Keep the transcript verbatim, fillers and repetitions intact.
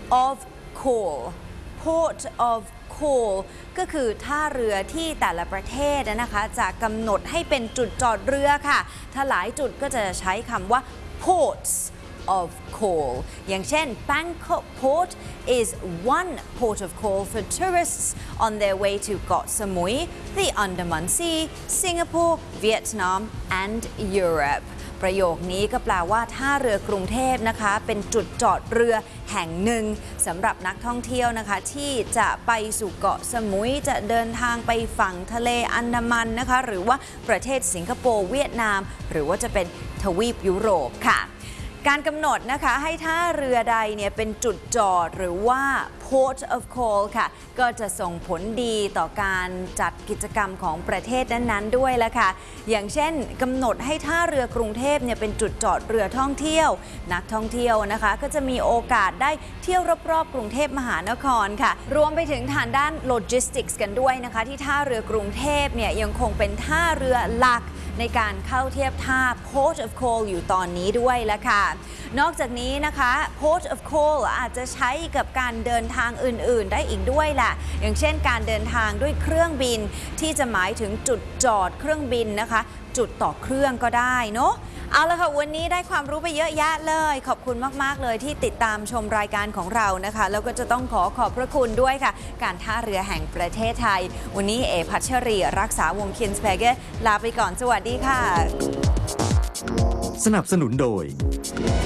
of call port of call ก็คือท่าเรือที่แต่ละประเทศนะคะจะกำหนดให้เป็นจุดจอดเรือค่ะถ้าหลายจุดก็จะใช้คำว่า ports of call อย่างเช่น Bangkok Port is one port of call for tourists on their way to เกาะสมุย the Andaman Sea Singapore Vietnam and Europe ประโยคนี้ก็แปลว่าท่าเรือกรุงเทพนะคะเป็นจุดจอดเรือแห่งหนึ่งสำหรับนักท่องเที่ยวนะคะที่จะไปสู่เกาะสมุยจะเดินทางไปฝั่งทะเลอันดามันนะคะหรือว่าประเทศสิงคโปร์เวียดนามหรือว่าจะเป็นทวีปยุโรปค่ะการกำหนดนะคะให้ท่าเรือใดเนี่ยเป็นจุดจอดหรือว่า port of call ค่ะก็จะส่งผลดีต่อการจัดกิจกรรมของประเทศนั้นๆด้วยละค่ะอย่างเช่นกำหนดให้ท่าเรือกรุงเทพเนี่ยเป็นจุดจอดเรือท่องเที่ยวนักท่องเที่ยวนะคะก็จะมีโอกาสได้เที่ยวรอบๆกรุงเทพมหานครค่ะรวมไปถึงทางด้านโลจิสติกส์กันด้วยนะคะที่ท่าเรือกรุงเทพเนี่ยยังคงเป็นท่าเรือหลักในการเข้าเทียบท่า port of call อยู่ตอนนี้ด้วยละค่ะนอกจากนี้นะคะ port of call อาจจะใช้กับการเดินทางอื่นๆได้อีกด้วยแหละอย่างเช่นการเดินทางด้วยเครื่องบินที่จะหมายถึงจุดจอดเครื่องบินนะคะจุดต่อเครื่องก็ได้เนาะเอาละค่ะวันนี้ได้ความรู้ไปเยอะแยะเลยขอบคุณมากๆเลยที่ติดตามชมรายการของเรานะคะแล้วก็จะต้องขอขอบพระคุณด้วยค่ะการท่าเรือแห่งประเทศไทยวันนี้เอพัชรีรักษาวงศ์คินสเปเกอร์ลาไปก่อนสวัสดีค่ะสนับสนุนโดย